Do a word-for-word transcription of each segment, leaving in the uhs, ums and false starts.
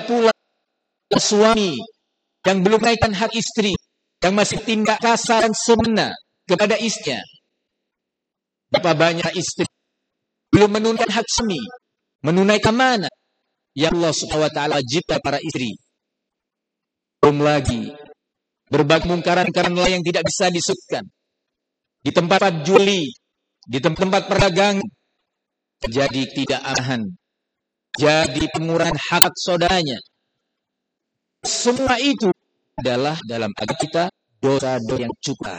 pula suami yang belum menaikkan hak istri, yang masih tindak kasar dan semena kepada istrinya. Berapa banyak istri belum menunaikan hak suami, menunaikan mana yang Allah Subhanahu wa taala wajibkan para istri. Belum lagi berbagai mungkaran-mungkaran lain yang tidak bisa disebutkan. Di tempat juli, di tempat perdagangan, jadi tidak aman, jadi pengurangan hak saudaranya. Semua itu adalah dalam agama kita dosa-dosa yang cukup.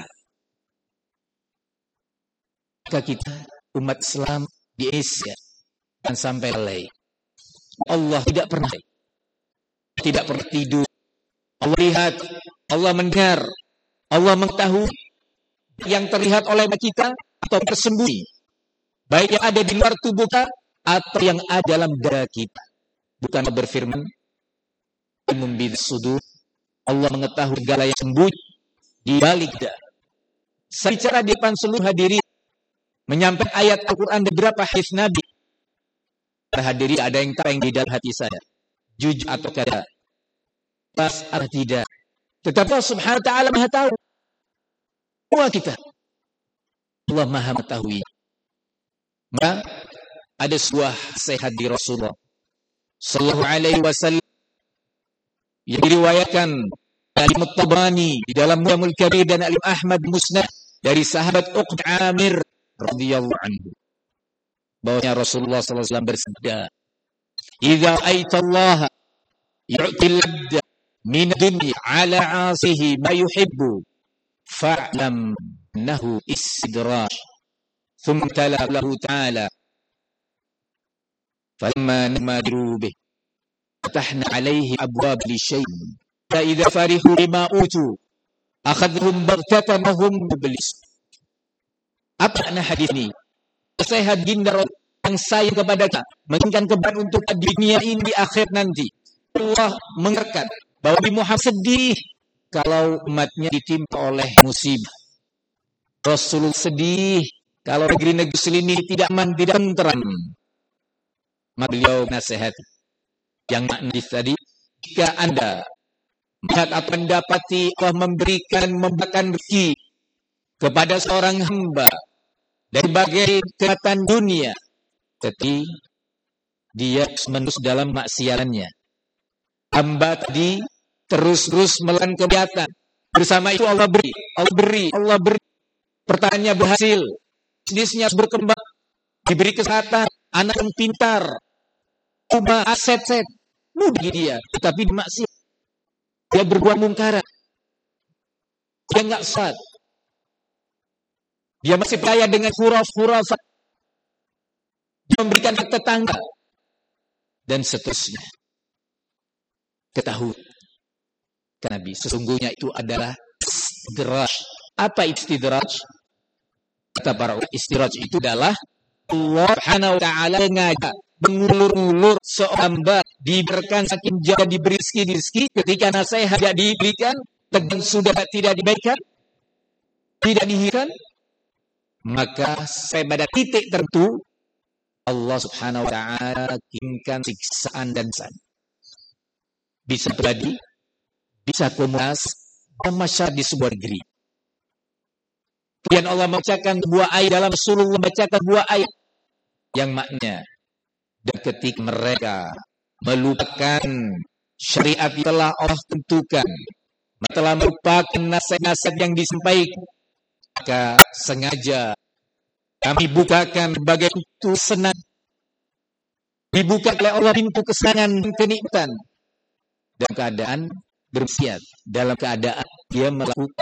Maka kita umat Islam di Indonesia dan sampai lalai. Allah tidak pernah tidak pernah tidur. Allah lihat, Allah mendengar, Allah mengetahui yang terlihat oleh kita atau tersembunyi, baik yang ada di luar tubuh kita atau yang ada dalam dada kita. Bukan berfirman, membid sudur, Allah mengetahui segala yang sembunyi di balik dada. Saya bicara di depan seluruh hadirin, menyampaikan ayat Al-Quran dan beberapa hadis Nabi. Para hadirin ada yang tahu yang di dalam hati saya, jujur atau tidak, pas atau tidak. Tetapi Allah Subhanahu wa taala Maha tahu semua kita. Allah Maha mengetahui. Maka ada sebuah nasihat di Rasulullah sallallahu alaihi wasallam yang diriwayatkan dari At-Tabrani di dalam Mu'jamul Kabir dan Al-Imam Ahmad Musnad dari sahabat Uqbah Amir radhiyallahu anhu, bahwasanya Rasulullah sallallahu alaihi wasallam bersabda, "Idza aita Allah yu'til 'abda min dunya 'ala 'asihi ma yuhibbu fa'lam annahu istidraj." Thumma tala lahu ta'ala, "Falamma namadiru bih fatahna 'alaihi abwab li syai' fa idza farihu bima utu akhadhum baghtatan wa hum mublis." Apa makna hadis ini? Nasihat ginda yang sayang kepada kita, menginginkan kebaikan untuk di dunia ini, di akhir nanti. Allah mengerkat bahwa Nabi Muhammad sedih kalau umatnya ditimpa oleh musibah. Rasul sedih kalau negeri-negeri ini tidak aman, tidak tenteram. Maka beliau nasihat yang makna tadi, jika Anda melihat apa mendapati Allah memberikan, memberikan rezeki kepada seorang hamba dari bagai kenikmatan dunia, tetapi dia menerus dalam maksiatannya. Hamba tadi terus-terus melakukan kegiatan. Bersama itu Allah beri, Allah beri, Allah beri. Pertanyaannya berhasil, bisnisnya berkembang, diberi kesehatan, anak yang pintar, rumah, aset-aset, mudah dia, tetapi maksiat. Dia berbuat mungkaran. Dia enggak salat. Dia masih percaya dengan khuraf-khurafat. Dia memberikan hak tetangga. Dan seterusnya. Ketahui. Kata Nabi, sesungguhnya itu adalah istidraj. Apa istidraj? Kata para ulama, istidraj itu adalah Allah Subhanahu wa taala sengaja mengulur-ulur seorang hamba, diberikan saking jauh, diberi rezeki, ketika nasihat tidak diberikan, tegang sudah tidak diberikan, tidak dihiraukan, maka sampai pada titik tertentu Allah Subhanahu wa taala kirimkan siksaan dan san. Bisa terjadi, bisa komunitas dan masyarakat di sebuah negeri. Kemudian Allah membacakan sebuah ayat dalam Rasulullah membacakan sebuah ayat yang maknanya, dan ketika mereka melupakan syariat yang telah Allah tentukan, telah melupakan nasihat-nasihat yang disampaikan, maka sengaja kami bukakan berbagai pintu senang, dibuka oleh Allah pintu kesenangan dan kenikmatan, dalam keadaan bermaksiat, dalam keadaan dia melakukan